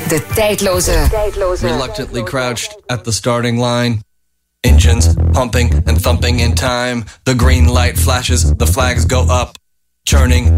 De tijdloze. Reluctantly crouched at the starting line. Engines pumping and thumping in time. The green light flashes, the flags go up. Churning